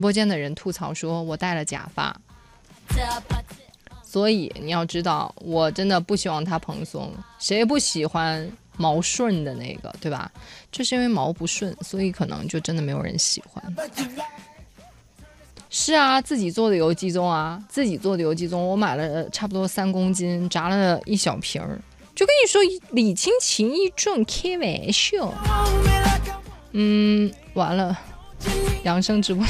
播间的人吐槽说我戴了假发，所以你要知道，我真的不希望它蓬松，谁不喜欢毛顺的那个，对吧？就是因为毛不顺，所以可能就真的没有人喜欢。是啊，自己做的油鸡枞啊，自己做的油鸡枞，我买了差不多3公斤，炸了1小瓶儿。就跟你说，礼轻情意重，开玩笑。完了，养生直播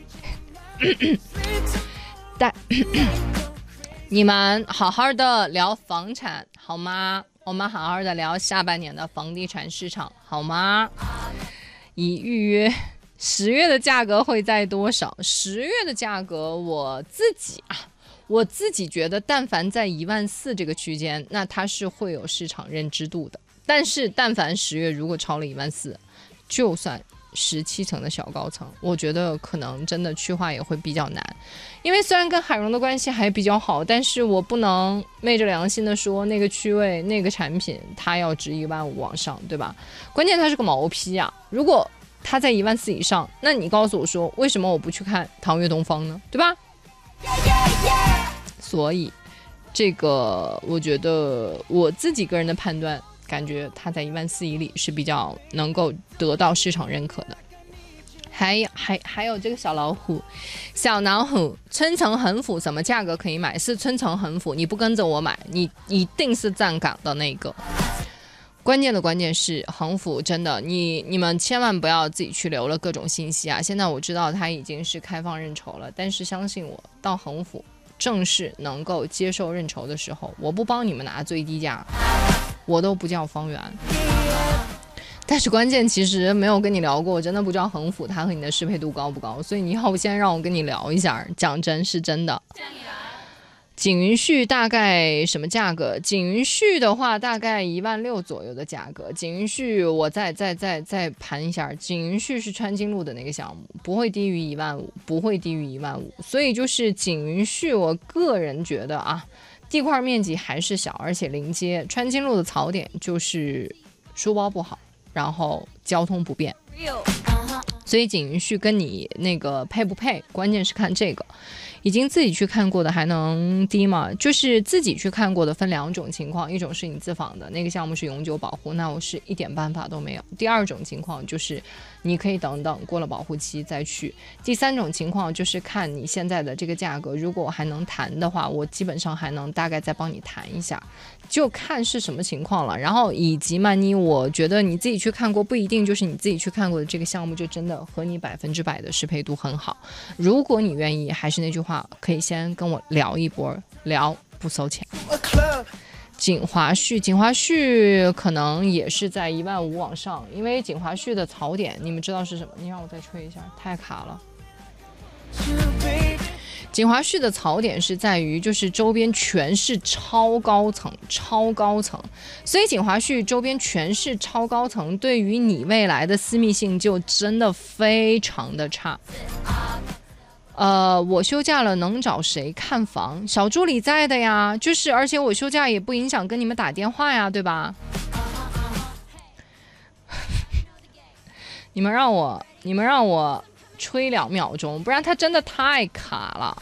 但你们好好的聊房产好吗？我们好好的聊下半年的房地产市场好吗？已预约10月的价格会在多少？10月的价格我自己觉得，但凡在14000这个区间，那它是会有市场认知度的。但是但凡10月如果超了14000，就算17层的小高层，我觉得可能真的去化也会比较难。因为虽然跟海融的关系还比较好，但是我不能昧着良心的说那个区位那个产品它要值15000往上，对吧？关键它是个毛坯啊，如果它在14000以上，那你告诉我说为什么我不去看唐悦东方呢？对吧？所以这个我觉得我自己个人的判断，感觉它在14000以里是比较能够得到市场认可的。还有这个小老虎春城横幅什么价格可以买？是春城横幅，你不跟着我买，你一定是站岗的那个。关键是横幅真的，你们千万不要自己去留了各种信息啊！现在我知道它已经是开放认筹了，但是相信我，到横幅正式能够接受认筹的时候，我不帮你们拿最低价，我都不叫方圆。但是关键其实没有跟你聊过，我真的不知道横幅它和你的适配度高不高，所以你要不先让我跟你聊一下，讲真是真的。锦云絮大概什么价格？锦云絮的话大概16000左右的价格。锦云絮我再盘一下，锦云絮是川金路的那个项目，不会低于15000，不会低于15000。所以就是锦云絮，我个人觉得啊，地块面积还是小，而且临街。川金路的槽点就是书包不好，然后交通不便。所以锦云絮跟你那个配不配，关键是看这个。已经自己去看过的还能低吗？就是自己去看过的分2种情况，一种是你自访的那个项目是永久保护，那我是一点办法都没有。第2种情况就是你可以等过了保护期再去。第3种情况就是看你现在的这个价格，如果我还能谈的话，我基本上还能大概再帮你谈一下，就看是什么情况了。然后以及曼妮，我觉得你自己去看过不一定就是你自己去看过的这个项目就真的和你100%的适配度很好。如果你愿意，还是那句话，可以先跟我聊一波，聊不收钱。锦华絮可能也是在15000往上，因为锦华絮的槽点你们知道是什么？你让我再吹一下，太卡了。锦华絮的槽点是在于就是周边全是超高层，所以锦华絮周边全是超高层，对于你未来的私密性就真的非常的差。我休假了能找谁看房？小助理在的呀，就是而且我休假也不影响跟你们打电话呀，对吧？你们让我吹2秒钟，不然它真的太卡了。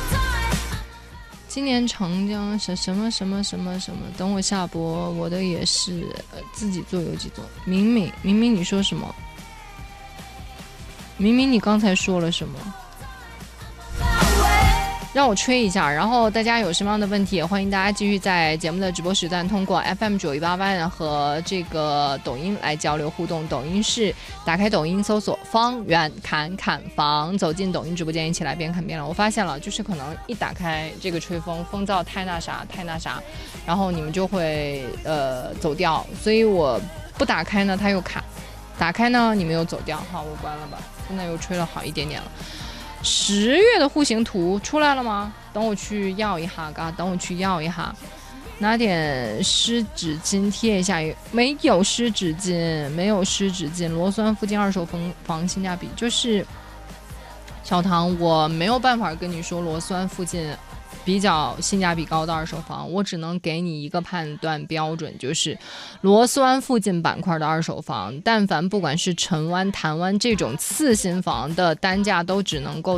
今年长江什么，等我下播，我的也是自己做有几做。明明你说什么？明明你刚才说了什么？让我吹一下，然后大家有什么样的问题也欢迎大家继续在节目的直播时段通过 FM918和这个抖音来交流互动。抖音是打开抖音搜索方圆侃房，走进抖音直播间一起来边看边聊。我发现了，就是可能一打开这个吹风噪太那啥，然后你们就会走掉，所以我不打开呢它又卡，打开呢你们又走掉。好，我关了吧，现在又吹了好一点点了。10月的户型图出来了吗？等我去要一下，拿点湿纸巾贴一下。没有湿纸巾。螺栓附近2手房性价比，就是小唐，我没有办法跟你说螺栓附近比较性价比高的二手房，我只能给你一个判断标准，就是螺丝湾附近板块的二手房，但凡不管是城湾、潭湾这种次新房的单价都只能够